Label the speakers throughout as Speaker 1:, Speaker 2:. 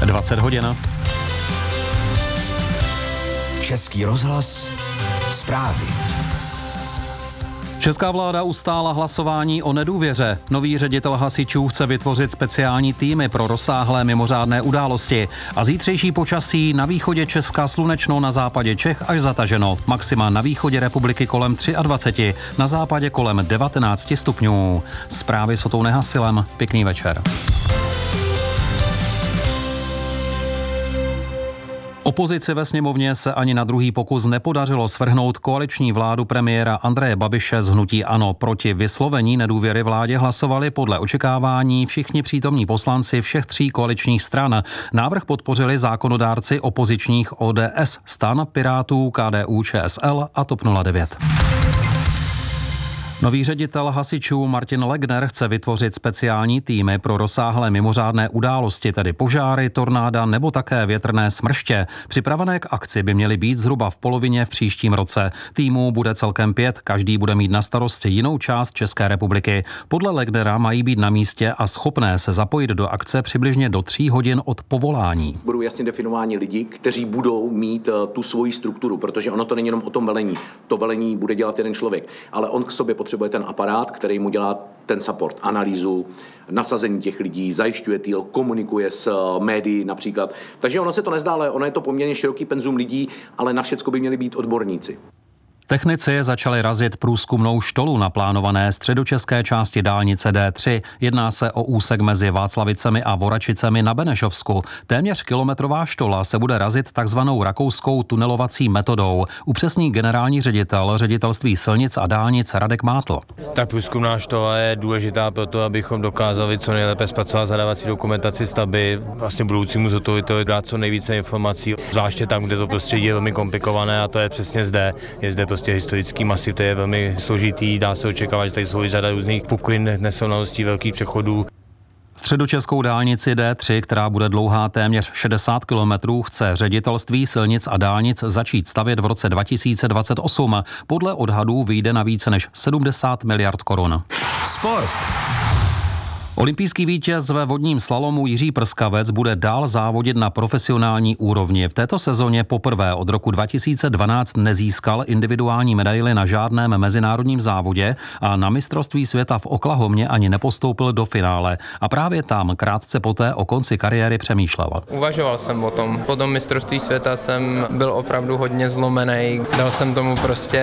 Speaker 1: 20 hodin.
Speaker 2: Český rozhlas, zprávy.
Speaker 1: Česká vláda ustála hlasování o nedůvěře. Nový ředitel hasičů chce vytvořit speciální týmy pro rozsáhlé mimořádné události. A zítřejší počasí: na východě Česka slunečno, na západě Čech až zataženo. Maxima na východě republiky kolem 23, na západě kolem 19 stupňů. Zprávy s Otou Nehasilem. Pěkný večer. Opozici ve sněmovně se ani na druhý pokus nepodařilo svrhnout koaliční vládu premiéra Andreje Babiše z hnutí ANO. Proti vyslovení nedůvěry vládě hlasovali podle očekávání všichni přítomní poslanci všech tří koaličních stran. Návrh podpořili zákonodárci opozičních ODS, STAN, Pirátů, KDU, ČSL a TOP 09. Nový ředitel hasičů Martin Legner chce vytvořit speciální týmy pro rozsáhlé mimořádné události, tedy požáry, tornáda nebo také větrné smrště. Připravené k akci by měly být zhruba v polovině v příštím roce. Týmů bude celkem 5, každý bude mít na starosti jinou část České republiky. Podle Legnera mají být na místě a schopné se zapojit do akce přibližně do 3 hodin od povolání.
Speaker 3: Budou jasně definováni lidi, kteří budou mít tu svoji strukturu, protože ono to není jenom o tom velení. To velení bude dělat jeden člověk, ale on k sobě potřebuje ten aparát, který mu dělá ten support, analýzu, nasazení těch lidí, zajišťuje týl, komunikuje s médií například. Takže ono se to nezdá, ale ono je to poměrně široký penzum lidí, ale na všecko by měli být odborníci.
Speaker 1: Technici začali razit průzkumnou štolu na plánované středočeské části dálnice D3. Jedná se o úsek mezi Václavicemi a Voračicemi na Benešovsku. Téměř kilometrová štola se bude razit takzvanou rakouskou tunelovací metodou. Upřesní generální ředitel Ředitelství silnic a dálnic Radek Mátl.
Speaker 4: Ta průzkumná štola je důležitá proto, abychom dokázali co nejlépe zpracovat zadávací dokumentaci stavby, vlastně budoucímu zhotoviteli dát co nejvíce informací, zvláště tam, kde to prostředí je velmi komplikované, a to je přesně zde. Je zde prostě historický masiv, to je velmi složitý, dá se očekávat, že tady jsou řada různých puklin, nesrovnalostí, velkých přechodů.
Speaker 1: Středočeskou dálnici D3, která bude dlouhá téměř 60 kilometrů, chce Ředitelství silnic a dálnic začít stavět v roce 2028. Podle odhadů vyjde na více než 70 miliard korun.
Speaker 2: Sport.
Speaker 1: Olympijský vítěz ve vodním slalomu Jiří Prskavec bude dál závodit na profesionální úrovni. V této sezóně poprvé od roku 2012 nezískal individuální medaili na žádném mezinárodním závodě a na mistrovství světa v Oklahomě ani nepostoupil do finále. A právě tam krátce poté o konci kariéry přemýšlel.
Speaker 5: Uvažoval jsem o tom. Po tom mistrovství světa jsem byl opravdu hodně zlomený. Dal jsem tomu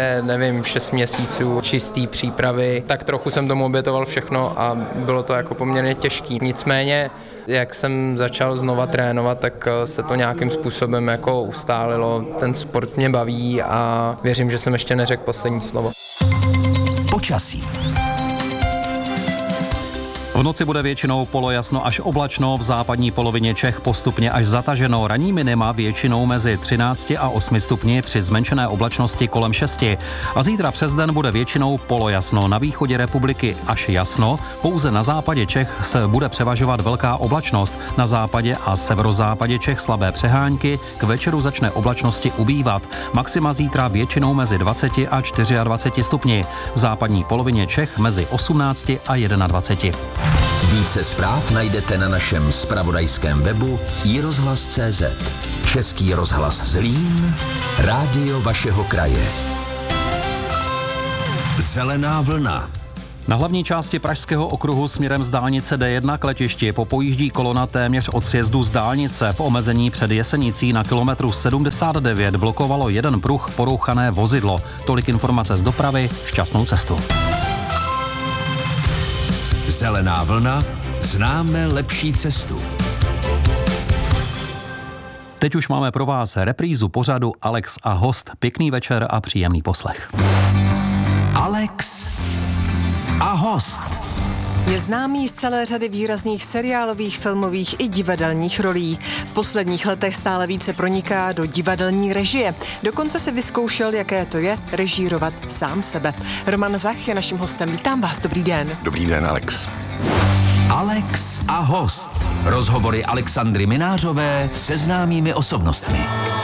Speaker 5: 6 měsíců čistý přípravy. Tak trochu jsem tomu obětoval všechno a bylo to jako poměrně těžký. Nicméně, jak jsem začal znova trénovat, tak se to nějakým způsobem jako ustálilo. Ten sport mě baví a věřím, že jsem ještě neřekl poslední slovo.
Speaker 2: Počasí.
Speaker 1: V noci bude většinou polojasno až oblačno, v západní polovině Čech postupně až zataženo. Ranní minima většinou mezi 13 a 8 stupni při zmenšené oblačnosti kolem 6. A zítra přes den bude většinou polojasno. Na východě republiky až jasno, pouze na západě Čech se bude převažovat velká oblačnost. Na západě a severozápadě Čech slabé přehánky, k večeru začne oblačnosti ubývat. Maxima zítra většinou mezi 20 a 24 stupni. V západní polovině Čech mezi 18 a 21.
Speaker 2: Více zpráv najdete na našem zpravodajském webu iRozhlas.cz. Český rozhlas Zlín, rádio vašeho kraje. Zelená vlna.
Speaker 1: Na hlavní části Pražského okruhu směrem z dálnice D1 k letišti popojíždí kolona téměř od sjezdu z dálnice. V omezení před Jesenicí na kilometru 79 blokovalo jeden pruh porouchané vozidlo. Tolik informace z dopravy, šťastnou cestu.
Speaker 2: Zelená vlna, známe lepší cestu.
Speaker 1: Teď už máme pro vás reprízu pořadu Alex a host. Pěkný večer a příjemný poslech.
Speaker 2: Alex a host.
Speaker 6: Je známý z celé řady výrazných seriálových, filmových i divadelních rolí. V posledních letech stále více proniká do divadelní režie. Dokonce si vyzkoušel, jaké to je režírovat sám sebe. Roman Zach je naším hostem. Vítám vás, dobrý den.
Speaker 7: Dobrý den, Alex.
Speaker 2: Alex a host. Rozhovory Alexandry Minářové se známými osobnostmi.